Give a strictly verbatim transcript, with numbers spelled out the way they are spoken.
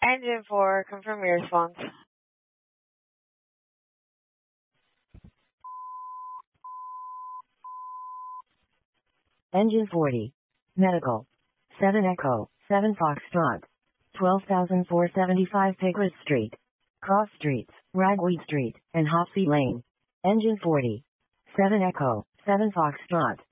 Engine four, confirm your response. Engine forty. Medical. seven Echo, seven Foxtrot. twelve thousand four hundred seventy-five Piglet Street. Cross Streets, Ragweed Street, and Hopsey Lane. Engine forty. seven Echo, seven Foxtrot.